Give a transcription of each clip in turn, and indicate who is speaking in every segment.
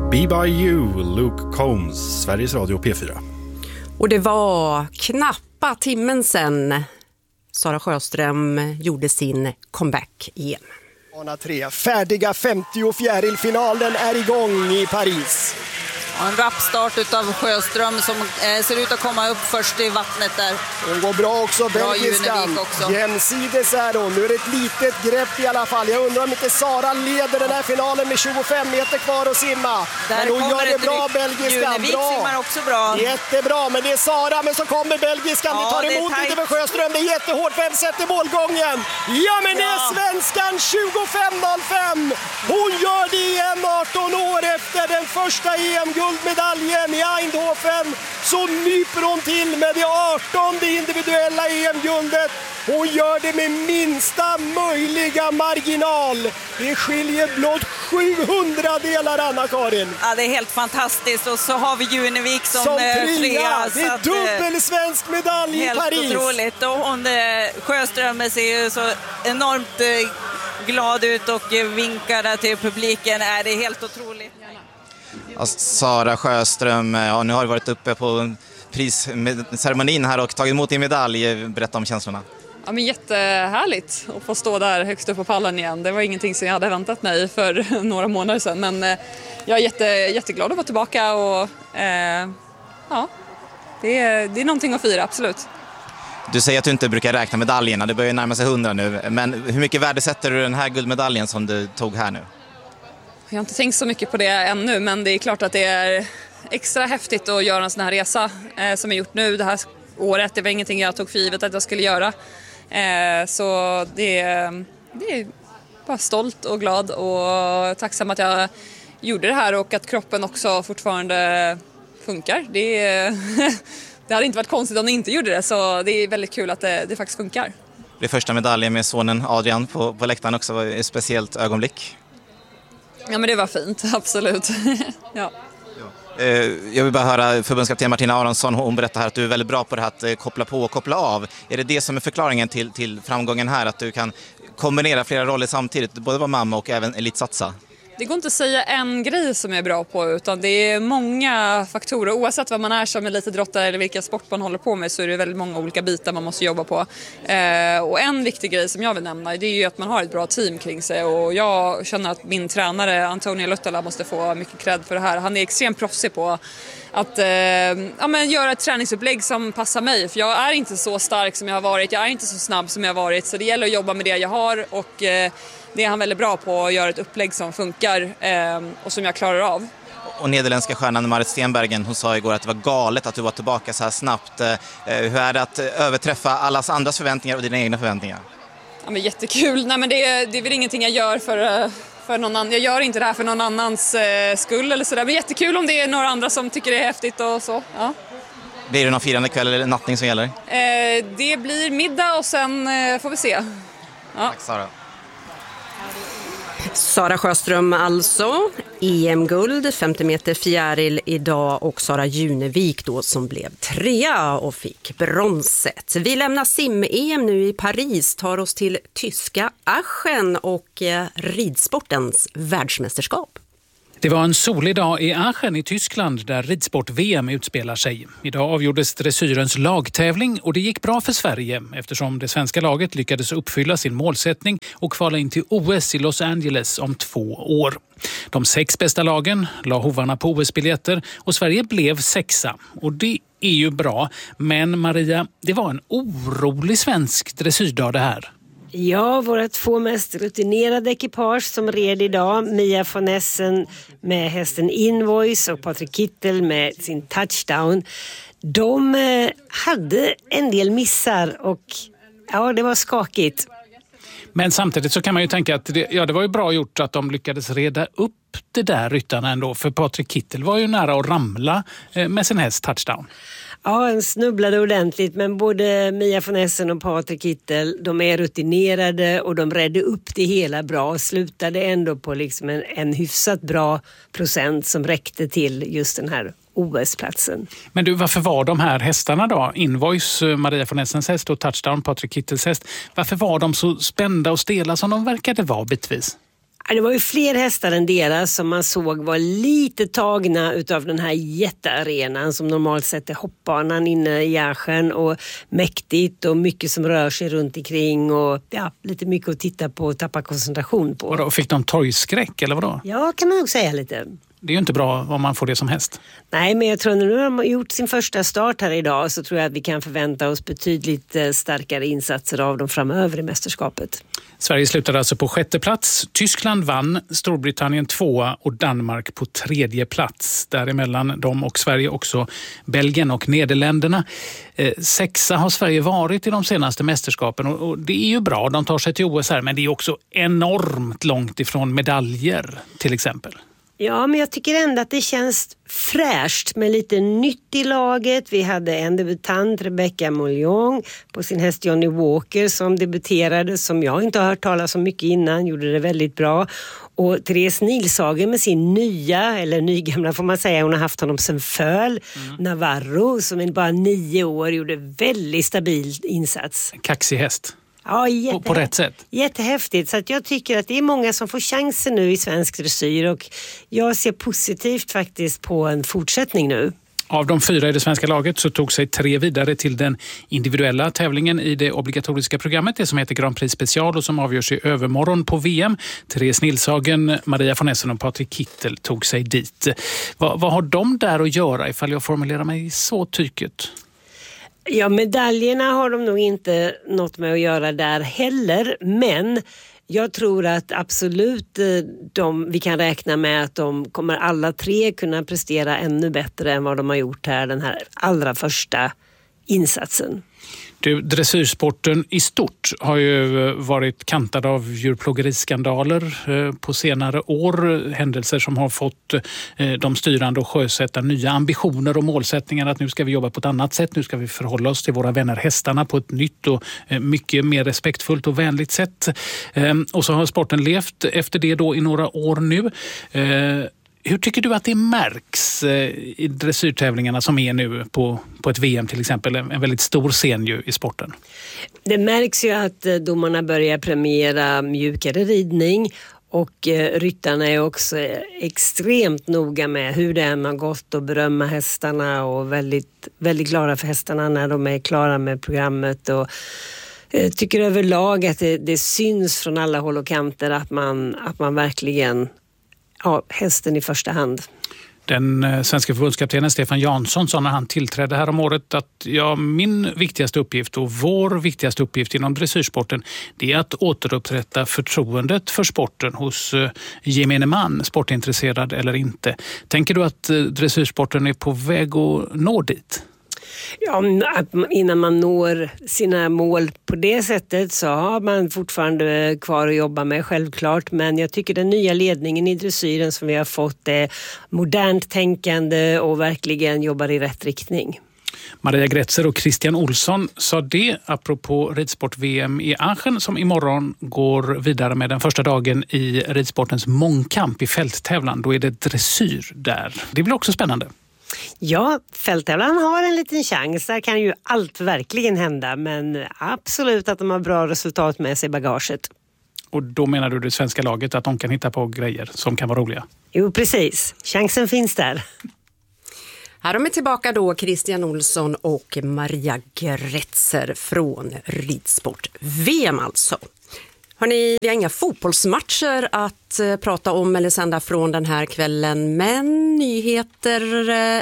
Speaker 1: Be By You, Luke Combs, Sveriges Radio P4.
Speaker 2: Och det var knappa timmen sedan Sara Sjöström gjorde sin comeback igen.
Speaker 3: Bana 3, färdiga 50 fjärilfinalen är igång i Paris.
Speaker 4: En rappstart utav Sjöström som ser ut att komma upp först i vattnet där.
Speaker 3: Hon går bra också, belgiskan. Jämsides är hon. Nu är det ett litet grepp i alla fall. Jag undrar om inte Sara leder den här finalen med 25 meter kvar att simma.
Speaker 4: Där
Speaker 3: men hon gör det bra, belgiskan.
Speaker 4: Junevik simmar också bra.
Speaker 3: Jättebra, men det är Sara, men så kommer belgiskan. Det tar emot lite för Sjöström. Det är jättehårt. Vem sätter målgången? Ja, men det är svenskan 25.05. Hon gör det igen 18 år efter den första EM-guldmedaljen i Eindhoven. Så nyper hon till med det 18:e individuella EM-guldet. Hon gör det med minsta möjliga marginal. Det skiljer blott 700 delar, Anna-Karin.
Speaker 4: Ja, det är helt fantastiskt. Och så har vi Junevik som
Speaker 3: trea. Det är dubbel svensk medalj i Paris.
Speaker 4: Helt otroligt. Och hon, Sjöström ser ju så enormt glad ut och vinkar där till publiken. Det är helt otroligt.
Speaker 5: Sara Sjöström, nu har du varit uppe på prisceremonin här och tagit emot din medalj. Berätta om känslorna.
Speaker 6: Ja, men jättehärligt att få stå där högst upp på pallen igen. Det var ingenting som jag hade väntat mig för några månader sedan. Men jag är jätteglad att vara tillbaka och ja, det är någonting att fira, absolut.
Speaker 5: Du säger att du inte brukar räkna medaljerna, det börjar närma sig 100 nu. Men hur mycket värdesätter du den här guldmedaljen som du tog här nu?
Speaker 6: Jag har inte tänkt så mycket på det ännu, men det är klart att det är extra häftigt att göra en sån här resa som jag gjort nu det här året. Det var ingenting jag tog för givet att jag skulle göra. Så det är bara stolt och glad och tacksam att jag gjorde det här och att kroppen också fortfarande funkar. Det hade inte varit konstigt om det inte gjorde det, så det är väldigt kul att det faktiskt funkar.
Speaker 5: Det första medaljen med sonen Adrian på läktaren också var ett speciellt ögonblick.
Speaker 6: Ja, men det var fint, absolut. Ja.
Speaker 5: Jag vill bara höra förbundskapten Martina Aronsson, hon berättar här att du är väldigt bra på det här att koppla på och koppla av. Är det det som är förklaringen till framgången här, att du kan kombinera flera roller samtidigt, både vara mamma och även elitsatsa?
Speaker 6: Det går inte att säga en grej som jag är bra på, utan det är många faktorer. Oavsett vad man är som elitidrottare eller vilka sport man håller på med, så är det väldigt många olika bitar man måste jobba på. Och en viktig grej som jag vill nämna, det är ju att man har ett bra team kring sig. Och jag känner att min tränare Antonia Luttala måste få mycket cred för det här. Han är extremt proffsig på att göra ett träningsupplägg som passar mig. För jag är inte så stark som jag har varit, jag är inte så snabb som jag har varit. Så det gäller att jobba med det jag har, och det är han väldigt bra på, att göra ett upplägg som funkar och som jag klarar av.
Speaker 5: Och nederländska stjärnan Marit Stenbergen, hon sa igår att det var galet att du var tillbaka så här snabbt. Hur är det att överträffa allas andras förväntningar och dina egna förväntningar?
Speaker 6: Ja, men jättekul. Nej, men det är väl ingenting jag gör för någon annan. Jag gör inte det här för någon annans skull eller sådär. Men jättekul om det är några andra som tycker det är häftigt och så. Ja.
Speaker 5: Blir det någon firande kväll eller nattning som gäller?
Speaker 6: Det blir middag och sen får vi se. Ja.
Speaker 5: Tack, Sara.
Speaker 2: Sara Sjöström alltså, EM-guld, 50 meter fjäril idag, och Sara Junevik då som blev trea och fick bronset. Vi lämnar sim-EM nu i Paris, tar oss till tyska Aachen och ridsportens världsmästerskap.
Speaker 7: Det var en solig dag i Aachen i Tyskland där ridsport-VM utspelar sig. Idag avgjordes dressyrens lagtävling och det gick bra för Sverige eftersom det svenska laget lyckades uppfylla sin målsättning och kvala in till OS i Los Angeles om 2 år. De 6 bästa lagen la hovarna på OS-biljetter och Sverige blev 6:a. Och det är ju bra, men Maria, det var en orolig svensk dressyrdag det här.
Speaker 8: Ja, våra 2 mest rutinerade ekipage som red idag, Mia von Essen med hästen Invoice och Patrik Kittel med sin Touchdown, de hade en del missar och ja, det var skakigt.
Speaker 7: Men samtidigt så kan man ju tänka att det var ju bra gjort att de lyckades reda upp det där ryttarna ändå, för Patrik Kittel var ju nära att ramla med sin häst Touchdown.
Speaker 8: Ja, han snubblade ordentligt, men både Mia von Essen och Patrik Kittel, de är rutinerade och de redde upp det hela bra och slutade ändå på liksom en hyfsat bra procent som räckte till just den här OS-platsen.
Speaker 7: Men du, varför var de här hästarna då? Invoice, Maria von Essens häst, och Touchdown, Patrik Kittels häst. Varför var de så spända och stela som de verkade vara bitvis?
Speaker 8: Det var ju fler hästar än deras som man såg var lite tagna utav den här jättearenan som normalt sett är hoppbanan inne i Aschen, och mäktigt och mycket som rör sig runt omkring och lite mycket att titta på och tappa koncentration på.
Speaker 7: Vadå, fick de torgskräck eller vadå?
Speaker 8: Ja, kan man nog säga lite.
Speaker 7: Det är ju inte bra om man får det som häst.
Speaker 8: Nej, men jag tror att nu har de gjort sin första start här idag, så tror jag att vi kan förvänta oss betydligt starkare insatser av dem framöver i mästerskapet.
Speaker 7: Sverige slutade alltså på 6:e plats. Tyskland vann, Storbritannien 2:a och Danmark på 3:e plats. Däremellan dem och Sverige också Belgien och Nederländerna. 6:a har Sverige varit i de senaste mästerskapen och det är ju bra. De tar sig till OS här, men det är också enormt långt ifrån medaljer till exempel.
Speaker 8: Ja, men jag tycker ändå att det känns fräscht med lite nytt i laget. Vi hade en debutant, Rebecca Mollong, på sin häst Johnny Walker som debuterade, som jag inte har hört talas så mycket innan, gjorde det väldigt bra. Och Therese Nilshagen med sin nygamla får man säga, hon har haft honom sen föl, Navarro, som är bara 9 år, gjorde väldigt stabil insats.
Speaker 7: Kaxig häst.
Speaker 8: Ja,
Speaker 7: på rätt sätt.
Speaker 8: Jättehäftigt, så att jag tycker att det är många som får chansen nu i svensk dressyr, och jag ser positivt faktiskt på en fortsättning nu.
Speaker 7: Av de 4 i det svenska laget så tog sig 3 vidare till den individuella tävlingen i det obligatoriska programmet, det som heter Grand Prix Special och som avgörs i övermorgon på VM. Therese Nilshagen, Maria von Essen och Patrik Kittel tog sig dit. Vad har de där att göra, ifall jag formulerar mig så tycket?
Speaker 8: Ja, medaljerna har de nog inte något med att göra där heller, men jag tror att absolut vi kan räkna med att de kommer alla 3 kunna prestera ännu bättre än vad de har gjort här, den här allra första insatsen.
Speaker 7: Dressyrsporten i stort har ju varit kantad av djurplågeriskandaler på senare år. Händelser som har fått de styrande att sjösätta nya ambitioner och målsättningar, att nu ska vi jobba på ett annat sätt. Nu ska vi förhålla oss till våra vänner hästarna på ett nytt och mycket mer respektfullt och vänligt sätt. Och så har sporten levt efter det då i några år nu. Hur tycker du att det märks i dressyrtävlingarna som är nu på ett VM till exempel? En väldigt stor scen ju i sporten.
Speaker 8: Det märks ju att domarna börjar premiera mjukare ridning, och ryttarna är också extremt noga med hur det än har gått och berömma hästarna, och väldigt, väldigt glada för hästarna när de är klara med programmet, och tycker överlag att det syns från alla håll och kanter att man verkligen hästen i första hand.
Speaker 7: Den svenska förbundskaptenen Stefan Jansson sa när han tillträdde här om året att min viktigaste uppgift och vår viktigaste uppgift inom dressyrsporten, det är att återupprätta förtroendet för sporten hos gemene man, sportintresserad eller inte. Tänker du att dressyrsporten är på väg att nå dit?
Speaker 8: Ja, innan man når sina mål på det sättet så har man fortfarande kvar att jobba med, självklart. Men jag tycker den nya ledningen i dressyren som vi har fått är modernt tänkande och verkligen jobbar i rätt riktning.
Speaker 7: Maria Gretzer och Christian Olsson sa det apropå ridsport-VM i Aachen som imorgon går vidare med den första dagen i ridsportens mångkamp i fälttävlan. Då är det dressyr där. Det blir också spännande.
Speaker 8: Ja, fälttävlan har en liten chans. Där kan ju allt verkligen hända, men absolut att de har bra resultat med sig i bagaget.
Speaker 7: Och då menar du det svenska laget, att de kan hitta på grejer som kan vara roliga?
Speaker 8: Jo, precis. Chansen finns där.
Speaker 2: Här är vi tillbaka då, Christian Olsson och Maria Gretzer från ridsport-VM alltså. Hörrni, vi har inga fotbollsmatcher att prata om eller sända från den här kvällen, men nyheter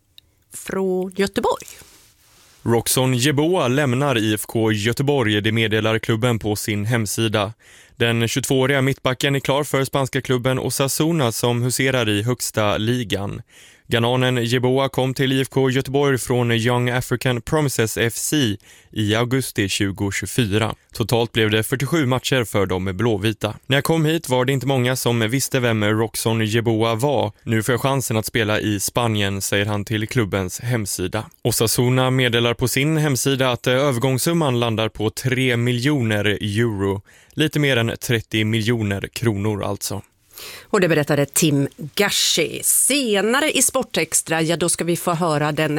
Speaker 2: från Göteborg.
Speaker 9: Roxon Yeboah lämnar IFK Göteborg, det meddelar klubben på sin hemsida. Den 22-åriga mittbacken är klar för spanska klubben Osasuna som huserar i högsta ligan. Ghananen Yeboah kom till IFK Göteborg från Young African Promises FC i augusti 2024. Totalt blev det 47 matcher för de blåvita. När jag kom hit var det inte många som visste vem Roxon Yeboah var. Nu får jag chansen att spela i Spanien, säger han till klubbens hemsida. Osasuna meddelar på sin hemsida att övergångssumman landar på 3 miljoner euro. Lite mer än 30 miljoner kronor alltså.
Speaker 2: Och det berättade Tim Gashi. Senare i Sportextra, ja, då ska vi få höra den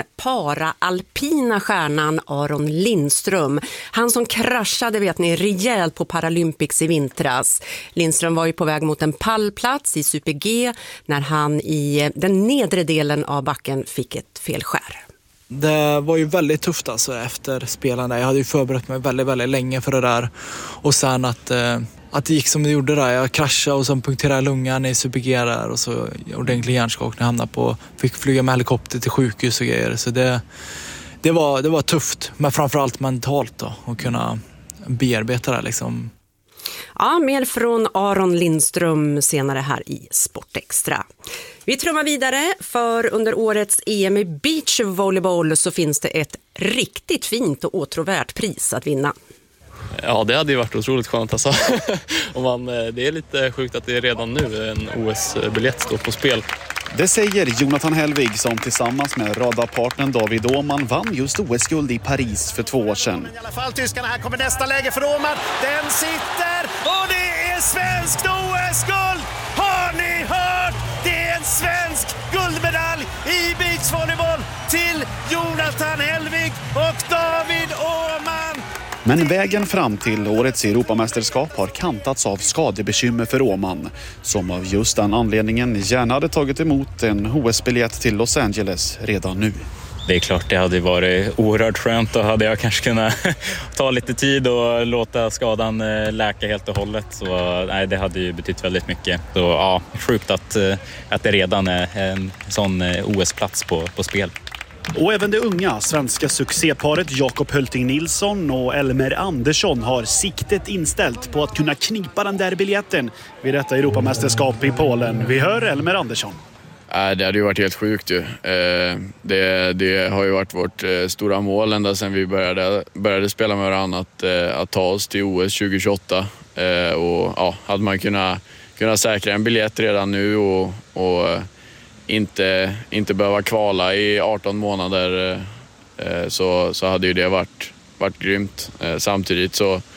Speaker 2: paraalpina stjärnan Aron Lindström. Han som kraschade, vet ni, rejält på Paralympics i vintras. Lindström var ju på väg mot en pallplats i Super G när han i den nedre delen av backen fick ett felskär.
Speaker 10: Det var ju väldigt tufft alltså efter spelande. Jag hade ju förberett mig väldigt, väldigt länge för det där. Och sen att det gick som det gjorde där. Jag kraschade och sen punkterade lungan i Super G där. Och så ordentlig hjärnskakning, hamnade på. Fick flyga med helikopter till sjukhus och grejer. Så det var tufft. Men framförallt mentalt då. Att kunna bearbeta det liksom.
Speaker 2: Ja, mer från Aron Lindström senare här i Sportextra. Vi trummar vidare, för under årets EM i beachvolleyboll så finns det ett riktigt fint och åtråvärt pris att vinna.
Speaker 11: Ja, det hade ju varit otroligt skönt alltså. Det är lite sjukt att det är redan nu en OS-biljett står på spel.
Speaker 12: Det säger Jonathan Helvig som tillsammans med radarpartnern David Åhman vann just OS-guld i Paris för 2 år sedan.
Speaker 3: I alla fall tyskarna, här kommer nästa läge för Åhman. Den sitter och det är svenskt OS-guld! Har ni hört? Det är en svensk guldmedalj i beachvolleyboll till Jonathan Helvig och David Åhman.
Speaker 12: Men vägen fram till årets Europamästerskap har kantats av skadebekymmer för Åhman, som av just den anledningen gärna hade tagit emot en OS-biljett till Los Angeles redan nu.
Speaker 11: Det är klart, det hade varit oerhört skönt och hade jag kanske kunnat ta lite tid och låta skadan läka helt och hållet. Så nej, det hade ju betytt väldigt mycket. Så ja, sjukt att det redan är en sån OS-plats på spel.
Speaker 12: Och även det unga svenska succéparet Jakob Hölting Nilsson och Elmer Andersson har siktet inställt på att kunna knipa den där biljetten vid detta Europamästerskap i Polen. Vi hör Elmer Andersson.
Speaker 13: Det hade ju varit helt sjukt ju. Det har ju varit vårt stora mål ända sedan vi började spela med varandra att ta oss till OS 2028. Och ja, hade man kunnat säkra en biljett redan nu och inte behöva kvala i 18 månader så hade ju det varit grymt. Samtidigt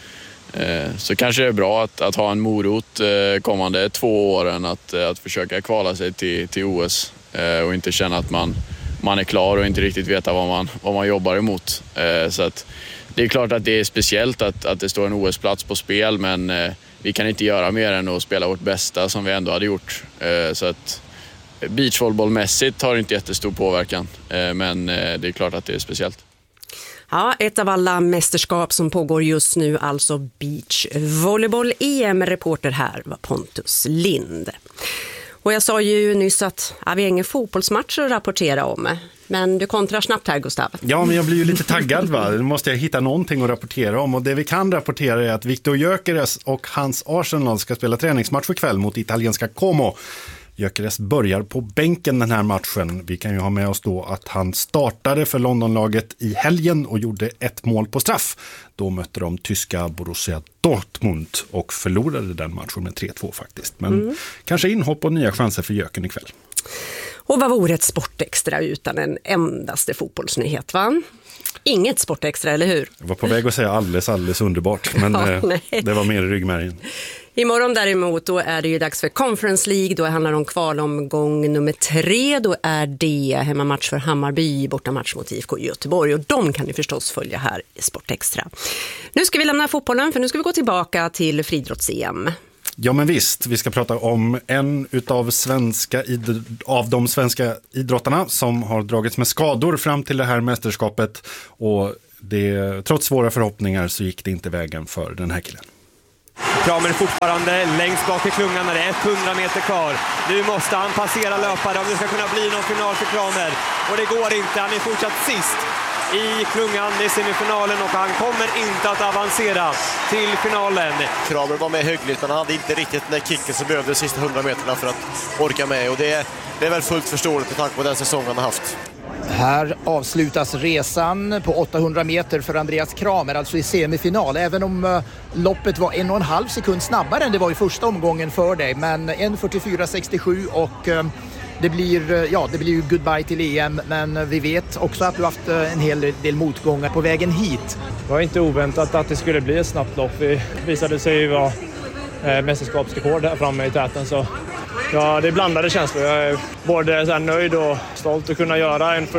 Speaker 13: så kanske det är bra att ha en morot kommande 2 åren att försöka kvala sig till OS och inte känna att man är klar och inte riktigt veta vad man jobbar emot. Så att det är klart att det är speciellt att det står en OS-plats på spel, men vi kan inte göra mer än att spela vårt bästa som vi ändå hade gjort. Så att beachvolleybollmässigt har det inte jättestor påverkan, men det är klart att det är speciellt.
Speaker 2: Ja, ett av alla mästerskap som pågår just nu, alltså beachvolleyboll-EM. Reporter här var Pontus Lind. Och jag sa ju nyss att vi har ingen fotbollsmatcher att rapportera om. Men du kontrar snabbt här, Gustav.
Speaker 1: Ja, men jag blir ju lite taggad, va? Nu måste jag hitta någonting att rapportera om. Och det vi kan rapportera är att Viktor Gyökeres och hans Arsenal ska spela träningsmatch för kväll mot italienska Como. Gyökeres börjar på bänken den här matchen. Vi kan ju ha med oss då att han startade för Londonlaget i helgen och gjorde 1 mål på straff. Då mötte de tyska Borussia Dortmund och förlorade den matchen med 3-2 faktiskt. Men kanske inhopp och nya chanser för Gyöken ikväll.
Speaker 2: Och vad vore ett Sportextra utan en endaste fotbollsnyhet, va? Inget Sportextra, eller hur?
Speaker 1: Jag var på väg att säga alldeles underbart, men det var mer i ryggmärgen.
Speaker 2: Imorgon däremot, då är det ju dags för Conference League. Då handlar det om kvalomgång nummer 3. Då är det hemmamatch för Hammarby, bortamatch mot IFK Göteborg. Och de kan ni förstås följa här i Sportextra. Nu ska vi lämna fotbollen, för nu ska vi gå tillbaka till friidrotts-EM.
Speaker 1: Ja, men visst, vi ska prata om en av de svenska idrottarna som har dragits med skador fram till det här mästerskapet, och trots svåra förhoppningar så gick det inte vägen för den här killen.
Speaker 3: Kramer fortfarande längst bak i klungan när det är 100 meter kvar. Nu måste han passera löpare om det ska kunna bli någon final för Kramer. Och det går inte, han är fortsatt sist i klungan i semifinalen och han kommer inte att avancera till finalen.
Speaker 14: Kramer var med hyggligt, men han hade inte riktigt den där kicken som behövde de sista 100 meterna för att orka med. Och det är väl fullt förståeligt med tanke på den säsongen han har haft.
Speaker 15: Här avslutas resan på 800 meter för Andreas Kramer, alltså i semifinal. Även om loppet var 1,5 sekund snabbare än det var i första omgången för dig. Men 1:44,67 och det blir ju goodbye till EM. Men vi vet också att du haft en hel del motgångar på vägen hit.
Speaker 16: Det var inte oväntat att det skulle bli ett snabbt lopp. Vi visade sig ju vara mästerskapsrekord där framme i täten, så Ja, det är blandade känslor. Jag är både så här nöjd och stolt att kunna göra en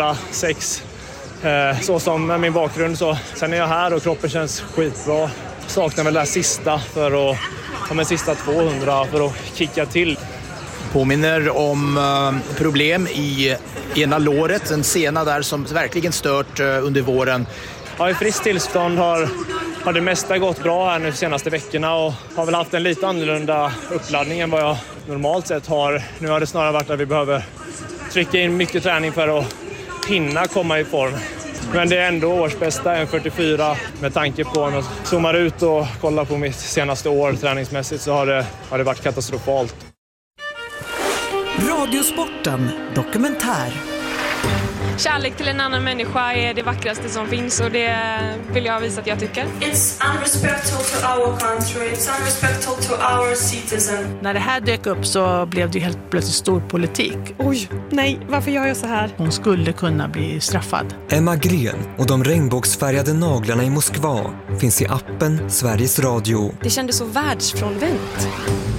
Speaker 16: 44,6 så som med min bakgrund. Så. Sen är jag här och kroppen känns skitbra. Saknar väl det sista för att sista 200 för att kicka till.
Speaker 15: Påminner om problem i ena låret, en sena där som verkligen stört under våren.
Speaker 16: Ja, i friskt tillstånd har det mesta gått bra här nu de senaste veckorna och har väl haft en lite annorlunda uppladdning än vad jag normalt sett har. Nu har det snarare varit att vi behöver trycka in mycket träning för att hinna komma i form. Men det är ändå årsbästa, en 44, med tanke på när jag zoomar ut och kollar på mitt senaste år träningsmässigt så har det varit katastrofalt.
Speaker 17: Radiosporten dokumentär.
Speaker 18: Kärlek till en annan människa är det vackraste som finns och det vill jag visa att jag tycker.
Speaker 19: It's unrespectful to our country, it's unrespectful to our citizen.
Speaker 20: När det här dök upp så blev det helt plötsligt stor politik.
Speaker 18: Oj, nej, varför gör jag så här?
Speaker 20: Hon skulle kunna bli straffad.
Speaker 21: Emma Gren och de regnbågsfärgade naglarna i Moskva finns i appen Sveriges Radio.
Speaker 18: Det kändes så världsfrånvänt.